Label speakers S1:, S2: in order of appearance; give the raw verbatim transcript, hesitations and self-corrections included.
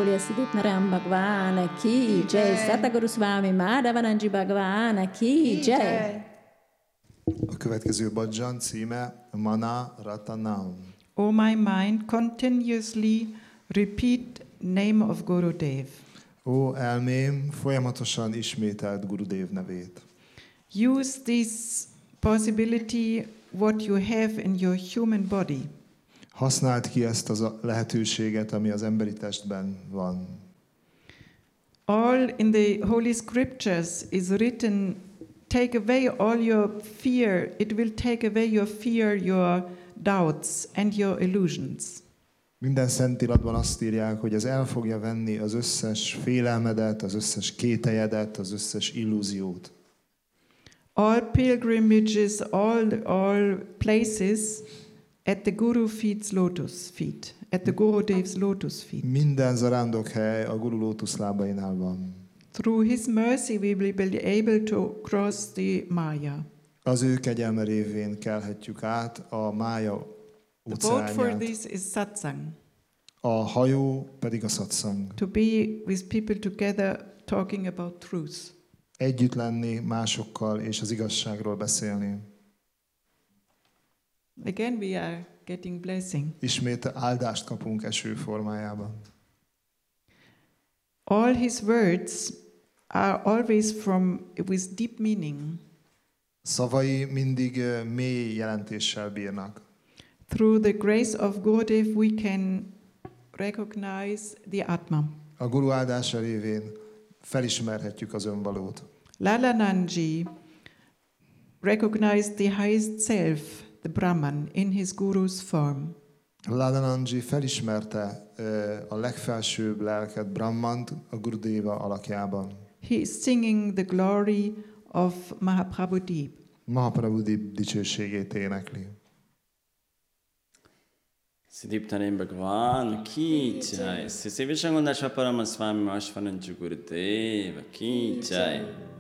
S1: बोलिए सुदीप नारायण भगवान की जय, सतगुरु स्वामी माधवानंद जी भगवान की जय.
S2: A következő bhajan címe Mana Ratanam.
S3: O my mind, continuously repeat name of Gurudev.
S2: Ó elmém, folyamatosan ismételd Gurudev nevét.
S3: Use this possibility what you have in your human body.
S2: Használd ki ezt a lehetőséget, ami az emberi testben van.
S3: All in the Holy Scriptures is written, take away all your fear. It will take away your fear, your doubts and your illusions.
S2: Minden Szentiratban azt írják, hogy ez el fogja venni az összes félelmedet, az összes kételjedet, az összes illúziót.
S3: All pilgrimages, all, all places at the Guru feet's lotus feet, at the Gurudev's lotus feet.
S2: Minden zarándokhely a Guru lótuszlábainál van.
S3: Through his mercy we will be able to cross the Maya.
S2: Az ő kegyelme révén kelhetjük át a mája
S3: The boat for
S2: óceánját.
S3: this is satsang.
S2: A hajó pedig a satsang.
S3: To be with people together talking about truth.
S2: Együtt lenni másokkal és az igazságról beszélni.
S3: Again we are getting blessing.
S2: Ismét áldást kapunk eső formájában.
S3: All his words are always from with deep meaning.
S2: Szavai mindig eh, mély jelentéssel bírnak.
S3: Through the grace of Gurudev we can recognize the Atma.
S2: A Guru áldása révén felismerhetjük az önvalót.
S3: Lalanandji recognized the highest self, the Brahman, in his Guru's form.
S2: Lalanandji felismerte eh, a legfelsőbb lelket, Brahmant, a Gurudeva alakjában.
S3: He is singing the glory of Mahaprabhudeep.
S2: Mahaprabhudeep dicsőségét énekli.
S4: Sudeep Naراयण भगवान की जय. श्री शिव शंकर दास परम स्वामी महाश्वरन जी गुरुदेव की जय.